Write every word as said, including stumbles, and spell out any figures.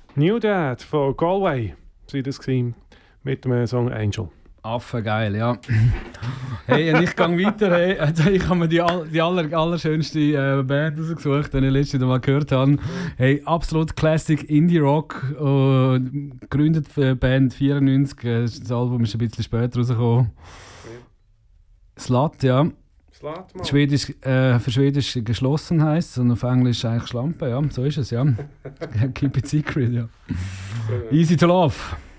New Dad von Galway war das gewesen, mit dem Song Angel. Affengeil, ja. Hey, und ich gehe weiter. Hey, also ich habe mir die, all, die aller, allerschönste äh, Band rausgesucht, die ich letztes Mal gehört habe. Hey, absolut Classic Indie Rock. Äh, gegründet für Band vierundneunzig. Äh, das Album ist ein bisschen später rausgekommen. Slut, ja. Slut, Mann. Schwedisch, äh, für Schwedisch geschlossen heisst und auf Englisch eigentlich Schlampe, ja. So ist es, ja. Keep it secret, ja. Easy to love.